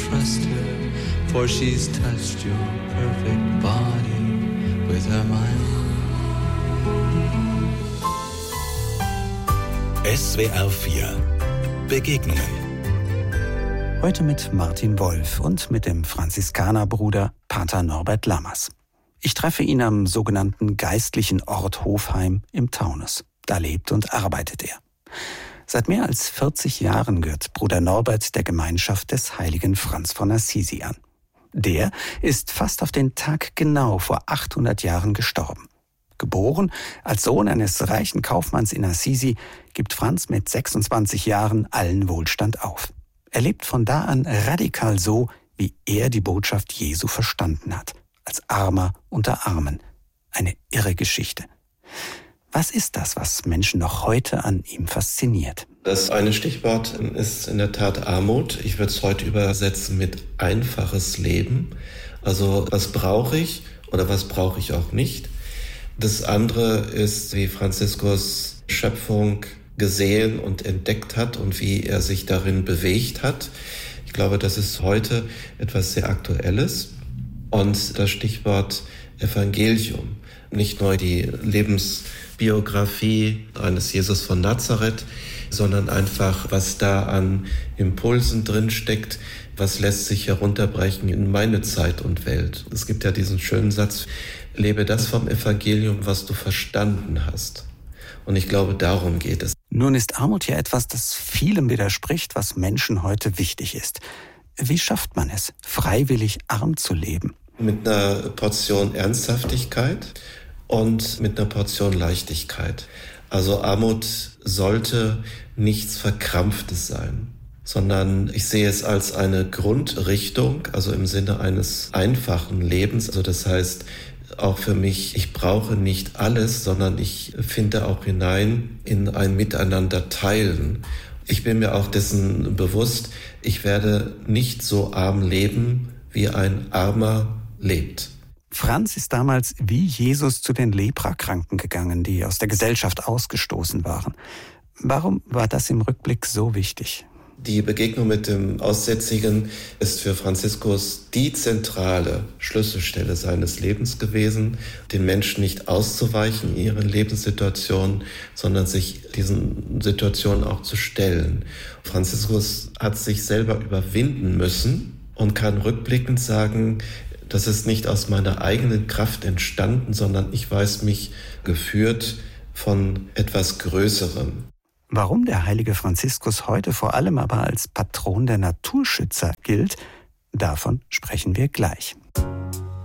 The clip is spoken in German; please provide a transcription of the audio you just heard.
trust her, for she's touched your perfect body with her mind. SWR 4 Begegnungen. Heute mit Martin Wolf und mit dem Franziskanerbruder Pater Norbert Lammers. Ich treffe ihn am sogenannten geistlichen Ort Hofheim im Taunus. Da lebt und arbeitet er. Seit mehr als 40 Jahren gehört Bruder Norbert der Gemeinschaft des heiligen Franz von Assisi an. Der ist fast auf den Tag genau vor 800 Jahren gestorben. Geboren als Sohn eines reichen Kaufmanns in Assisi, gibt Franz mit 26 Jahren allen Wohlstand auf. Er lebt von da an radikal so, wie er die Botschaft Jesu verstanden hat. Als Armer unter Armen. Eine irre Geschichte. Was ist das, was Menschen noch heute an ihm fasziniert? Das eine Stichwort ist in der Tat Armut. Ich würde es heute übersetzen mit einfaches Leben. Also was brauche ich oder was brauche ich auch nicht? Das andere ist, wie Franziskus Schöpfung gesehen und entdeckt hat und wie er sich darin bewegt hat. Ich glaube, das ist heute etwas sehr Aktuelles. Und das Stichwort Evangelium, nicht nur die Lebensbiografie eines Jesus von Nazareth, sondern einfach, was da an Impulsen drin steckt, was lässt sich herunterbrechen in meine Zeit und Welt. Es gibt ja diesen schönen Satz, lebe das vom Evangelium, was du verstanden hast. Und ich glaube, darum geht es. Nun ist Armut ja etwas, das vielem widerspricht, was Menschen heute wichtig ist. Wie schafft man es, freiwillig arm zu leben? Mit einer Portion Ernsthaftigkeit und mit einer Portion Leichtigkeit. Also Armut sollte nichts Verkrampftes sein, sondern ich sehe es als eine Grundrichtung, also im Sinne eines einfachen Lebens. Also das heißt auch für mich, ich brauche nicht alles, sondern ich finde auch hinein in ein Miteinander teilen. Ich bin mir auch dessen bewusst, ich werde nicht so arm leben, wie ein Armer lebt. Franz ist damals wie Jesus zu den Leprakranken gegangen, die aus der Gesellschaft ausgestoßen waren. Warum war das im Rückblick so wichtig? Die Begegnung mit dem Aussätzigen ist für Franziskus die zentrale Schlüsselstelle seines Lebens gewesen, den Menschen nicht auszuweichen in ihren Lebenssituationen, sondern sich diesen Situationen auch zu stellen. Franziskus hat sich selber überwinden müssen und kann rückblickend sagen, das ist nicht aus meiner eigenen Kraft entstanden, sondern ich weiß mich geführt von etwas Größerem. Warum der heilige Franziskus heute vor allem aber als Patron der Naturschützer gilt, davon sprechen wir gleich.